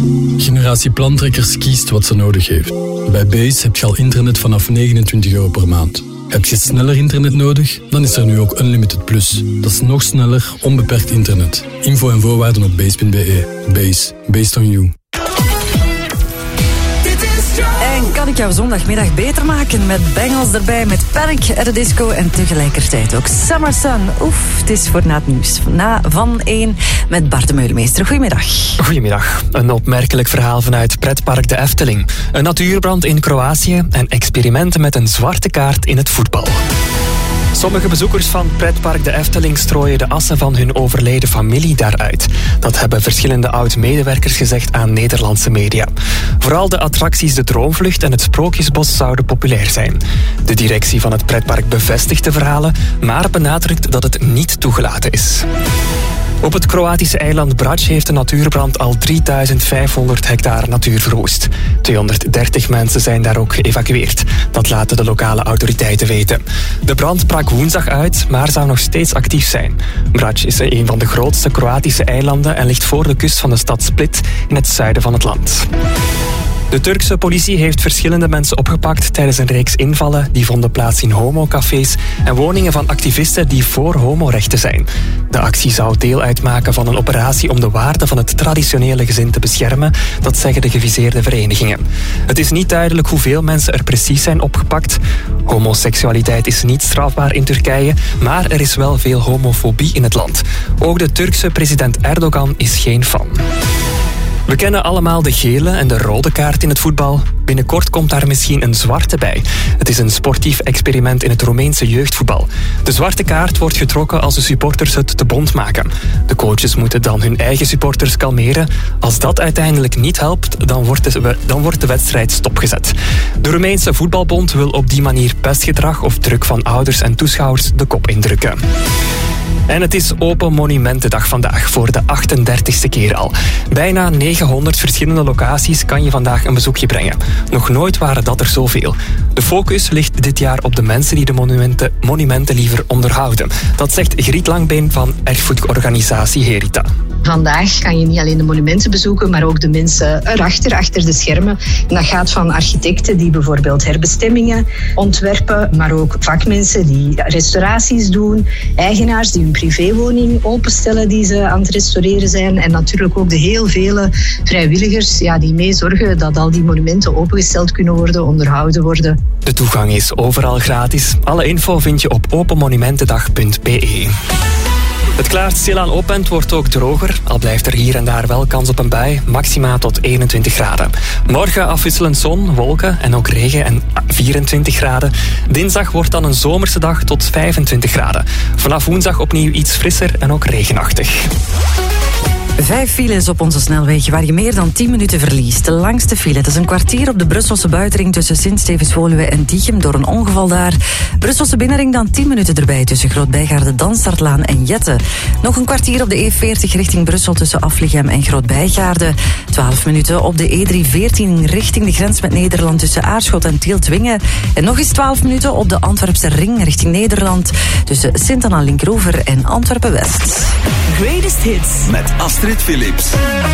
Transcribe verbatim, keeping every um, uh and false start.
Generatie Plantrekkers kiest wat ze nodig heeft. Bij Base heb je al internet vanaf negenentwintig euro per maand. Heb je sneller internet nodig? Dan is er nu ook Unlimited Plus. Dat is nog sneller, onbeperkt internet. Info en voorwaarden op base punt be. Base. Based on you. En kan ik jouw zondagmiddag beter maken met bangles erbij, met Panic at the Disco en tegelijkertijd ook Summer Sun. Oef, het is voor na het nieuws. Na van één met Bart de Meulemeester. Goedemiddag. Goedemiddag. Een opmerkelijk verhaal vanuit pretpark De Efteling. Een natuurbrand in Kroatië en experimenten met een zwarte kaart in het voetbal. Sommige bezoekers van pretpark De Efteling strooien de assen van hun overleden familie daaruit. Dat hebben verschillende oud-medewerkers gezegd aan Nederlandse media. Vooral de attracties De Droomvlucht en het Sprookjesbos zouden populair zijn. De directie van het pretpark bevestigt de verhalen, maar benadrukt dat het niet toegelaten is. Op het Kroatische eiland Brač heeft de natuurbrand al drieduizend vijfhonderd hectare natuur verwoest. tweehonderddertig mensen zijn daar ook geëvacueerd. Dat laten de lokale autoriteiten weten. De brand brak woensdag uit, maar zou nog steeds actief zijn. Brač is een van de grootste Kroatische eilanden en ligt voor de kust van de stad Split in het zuiden van het land. De Turkse politie heeft verschillende mensen opgepakt tijdens een reeks invallen die vonden plaats in homocafés en woningen van activisten die voor homorechten zijn. De actie zou deel uitmaken van een operatie om de waarden van het traditionele gezin te beschermen, dat zeggen de geviseerde verenigingen. Het is niet duidelijk hoeveel mensen er precies zijn opgepakt. Homoseksualiteit is niet strafbaar in Turkije, maar er is wel veel homofobie in het land. Ook de Turkse president Erdogan is geen fan. We kennen allemaal de gele en de rode kaart in het voetbal. Binnenkort komt daar misschien een zwarte bij. Het is een sportief experiment in het Roemeense jeugdvoetbal. De zwarte kaart wordt getrokken als de supporters het te bont maken. De coaches moeten dan hun eigen supporters kalmeren. Als dat uiteindelijk niet helpt, dan wordt de, dan wordt de wedstrijd stopgezet. De Roemeense voetbalbond wil op die manier pestgedrag of druk van ouders en toeschouwers de kop indrukken. En het is Open Monumentendag vandaag, voor de achtendertigste keer al. Bijna negenhonderd verschillende locaties kan je vandaag een bezoekje brengen. Nog nooit waren dat er zoveel. De focus ligt dit jaar op de mensen die de monumenten, monumenten liever onderhouden. Dat zegt Griet Langbeen van erfgoedorganisatie Herita. Vandaag kan je niet alleen de monumenten bezoeken, maar ook de mensen erachter, achter de schermen. En dat gaat van architecten die bijvoorbeeld herbestemmingen ontwerpen, maar ook vakmensen die restauraties doen, eigenaars die hun privéwoning openstellen die ze aan het restaureren zijn en natuurlijk ook de heel vele vrijwilligers ja, die mee zorgen dat al die monumenten opengesteld kunnen worden, onderhouden worden. De toegang is overal gratis. Alle info vind je op openmonumentendag punt be. Het klaart stilaan op en het wordt ook droger, al blijft er hier en daar wel kans op een bui, maxima tot eenentwintig graden. Morgen afwisselend zon, wolken en ook regen en vierentwintig graden. Dinsdag wordt dan een zomerse dag tot vijfentwintig graden. Vanaf woensdag opnieuw iets frisser en ook regenachtig. Vijf files op onze snelweg waar je meer dan tien minuten verliest. De langste file, het is een kwartier op de Brusselse buitenring tussen Sint-Stevens-Woluwe en Diegem door een ongeval daar. Brusselse binnenring dan tien minuten erbij tussen Groot-Bijgaarde, Danstartlaan en Jette. Nog een kwartier op de E veertig richting Brussel tussen Aflichem en Groot-Bijgaarde. twaalf minuten op de E driehonderdveertien richting de grens met Nederland tussen Aarschot en Tieltwingen. En nog eens twaalf minuten op de Antwerpse ring richting Nederland tussen Sint-Anna-Linkroever en Antwerpen-West. Greatest Hits met Astrid Philips.